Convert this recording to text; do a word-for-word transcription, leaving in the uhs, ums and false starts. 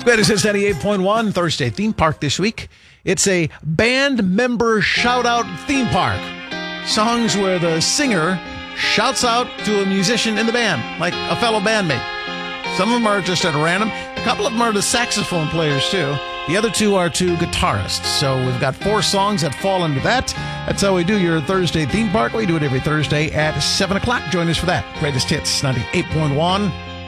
Greatest Hits ninety-eight point one, Thursday theme park this week. It's a band member shout-out theme park. Songs where the singer shouts out to a musician in the band, like a fellow bandmate. Some of them are just at random. A couple of them are the saxophone players, too. The other two are two guitarists. So we've got four songs that fall into that. That's how we do your Thursday theme park. We do it every Thursday at seven o'clock. Join us for that. Greatest Hits ninety-eight point one.